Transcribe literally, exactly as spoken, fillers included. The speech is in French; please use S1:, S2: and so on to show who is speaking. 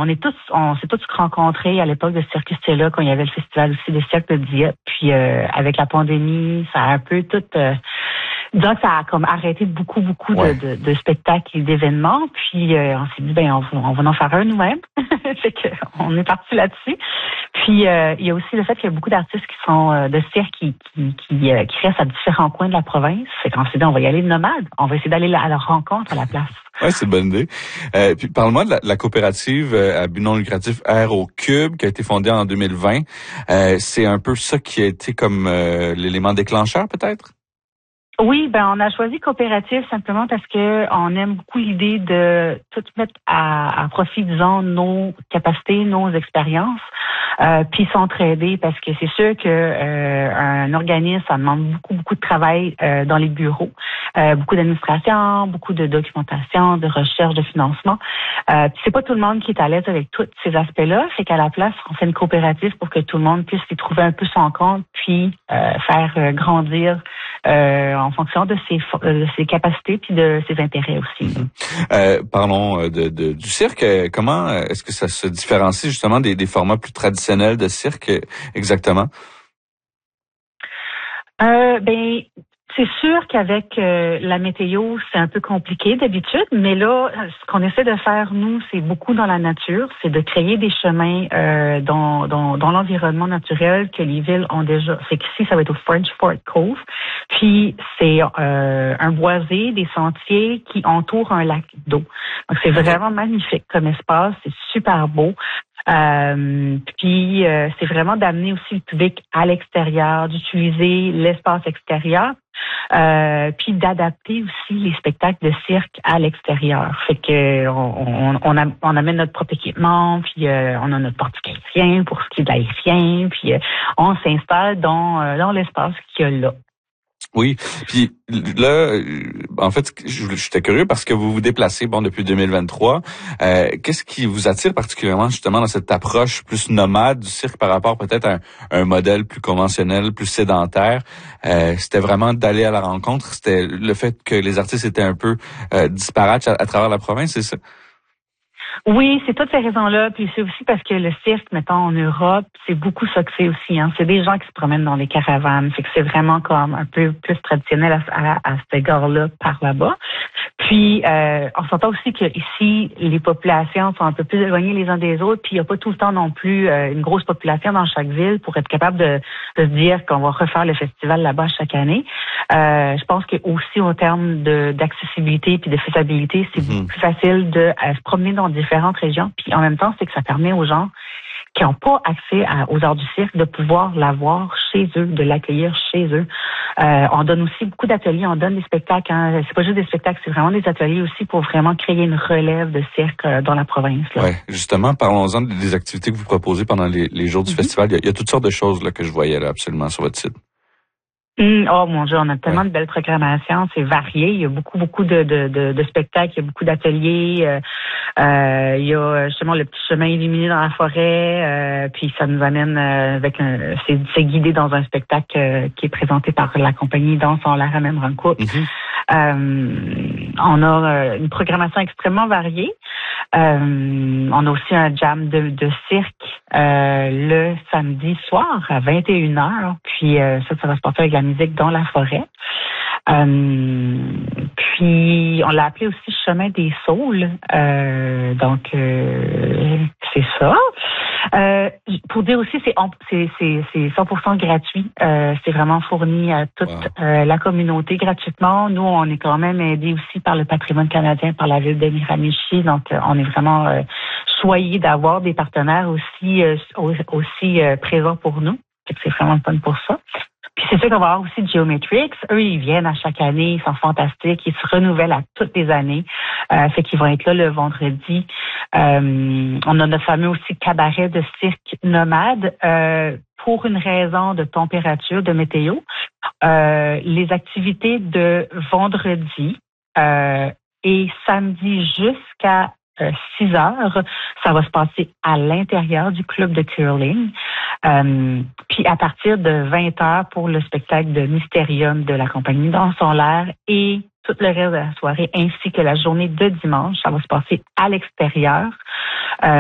S1: on est tous, on s'est tous rencontrés à l'époque de Circus Stella quand il y avait le festival aussi de Cirque de Dieppe. Puis euh, avec la pandémie, ça a un peu tout... Euh, Donc, ça a comme arrêté beaucoup, beaucoup
S2: ouais.
S1: de, de, de spectacles et d'événements. Puis, euh, on s'est dit, ben, on, on va en faire un nous-mêmes. Fait que, on est parti là-dessus. Puis, euh, il y a aussi le fait qu'il y a beaucoup d'artistes qui sont euh, de cirque qui, qui, qui, euh, qui restent à différents coins de la province. Fait qu'on s'est dit, on va y aller de nomade. On va essayer d'aller à leur rencontre à la place.
S2: Ouais, c'est une bonne idée. Euh, puis, parle-moi de la, la coopérative euh, à but non lucratif Aéro Cube qui a été fondée en deux mille vingt. Euh, c'est un peu ça qui a été comme euh, l'élément déclencheur, peut-être?
S1: Oui, ben on a choisi coopérative simplement parce que on aime beaucoup l'idée de tout mettre à, à profit, disons, nos capacités, nos expériences, euh, puis s'entraider parce que c'est sûr que euh, un organisme, ça demande beaucoup, beaucoup de travail euh, dans les bureaux, euh, beaucoup d'administration, beaucoup de documentation, de recherche, de financement. Euh, puis c'est pas tout le monde qui est à l'aise avec tous ces aspects-là, fait qu'à la place, on fait une coopérative pour que tout le monde puisse y trouver un peu son compte, puis euh, faire euh, grandir euh, en fonction de ses, de ses capacités puis de ses intérêts aussi.
S2: Mm-hmm. Euh, parlons de, de, du cirque. Comment est-ce que ça se différencie justement des, des formats plus traditionnels de cirque exactement?
S1: Euh, ben, c'est sûr qu'avec euh, la météo, c'est un peu compliqué d'habitude, mais là, ce qu'on essaie de faire, nous, c'est beaucoup dans la nature, c'est de créer des chemins euh, dans, dans, dans l'environnement naturel que les villes ont déjà. C'est qu'ici, ça va être au French Fort Cove, puis c'est euh, un boisé, des sentiers qui entourent un lac d'eau. Donc, c'est vraiment magnifique comme espace, c'est super beau. Euh, puis euh, c'est vraiment d'amener aussi le public à l'extérieur, d'utiliser l'espace extérieur, euh, puis d'adapter aussi les spectacles de cirque à l'extérieur. Fait que on, on, on, a, on amène notre propre équipement, puis euh, on a notre portique aérien pour ce qui est de l'aérien, puis euh, on s'installe dans, euh, dans l'espace qu'il y a là.
S2: Oui, puis là, en fait, j'étais curieux parce que vous vous déplacez, bon, depuis deux mille vingt-trois. Euh, qu'est-ce qui vous attire particulièrement justement dans cette approche plus nomade du cirque par rapport peut-être à un, un modèle plus conventionnel, plus sédentaire? Euh, c'était vraiment d'aller à la rencontre, c'était le fait que les artistes étaient un peu euh, disparates à, à travers la province, c'est ça?
S1: Oui, c'est toutes ces raisons-là. Puis c'est aussi parce que le cirque, mettons, en Europe, c'est beaucoup ça que c'est aussi. Hein. C'est des gens qui se promènent dans les caravanes. Fait que c'est vraiment comme un peu plus traditionnel à, à, à cet égard-là par là-bas. Puis, euh, on s'entend aussi que ici, les populations sont un peu plus éloignées les uns des autres. Puis, il n'y a pas tout le temps non plus euh, une grosse population dans chaque ville pour être capable de, de se dire qu'on va refaire le festival là-bas chaque année. Euh, je pense que aussi, au terme de, d'accessibilité puis de faisabilité, c'est mmh. plus facile de euh, se promener dans différentes régions. Puis, en même temps, c'est que ça permet aux gens qui n'ont pas accès à, aux arts du cirque de pouvoir l'avoir chez eux, de l'accueillir chez eux. Euh, on donne aussi beaucoup d'ateliers, on donne des spectacles. Hein. C'est pas juste des spectacles, c'est vraiment des ateliers aussi pour vraiment créer une relève de cirque euh, dans la province.
S2: Oui, justement, parlons-en des activités que vous proposez pendant les, les jours du mm-hmm. festival. Il y, a, il y a toutes sortes de choses là, que je voyais là absolument sur votre site.
S1: Mmh, oh mon Dieu, on a tellement ouais. de belles programmations, c'est varié. Il y a beaucoup, beaucoup de, de, de, de spectacles, il y a beaucoup d'ateliers. Euh, euh, il y a justement le petit chemin illuminé dans la forêt, euh, puis ça nous amène euh, avec un, c'est, c'est guidé dans un spectacle euh, qui est présenté par la compagnie Danse en la ramène Rancourt. Mm-hmm. Euh, on a euh, une programmation extrêmement variée. Euh, on a aussi un jam de, de cirque euh, le samedi soir à vingt et une heures. Puis euh, ça, ça va se passer avec la musique dans la forêt. Euh, puis on l'a appelé aussi Chemin des Saules. Euh, donc euh, c'est ça. Euh, pour dire aussi, c'est, c'est, c'est, c'est cent pour cent gratuit. Euh, c'est vraiment fourni à toute wow. euh, la communauté gratuitement. Nous, on est quand même aidés aussi par le patrimoine canadien, par la ville de Miramichi. Donc, euh, on est vraiment euh, choyés d'avoir des partenaires aussi euh, aussi euh, présents pour nous. C'est vraiment fun pour ça. Puis c'est sûr qu'on va avoir aussi Geometrix. Eux, ils viennent à chaque année, ils sont fantastiques, ils se renouvellent à toutes les années. Euh, fait qu'ils vont être là le vendredi. Euh, on a notre fameux aussi cabaret de cirque nomade. Euh, pour une raison de température, de météo, euh, les activités de vendredi euh, et samedi jusqu'à euh, six heures, ça va se passer à l'intérieur du club de curling. Euh, puis à partir de vingt heures pour le spectacle de Mystérium de la compagnie Danse en l'air et tout le reste de la soirée, ainsi que la journée de dimanche, ça va se passer à l'extérieur. Euh,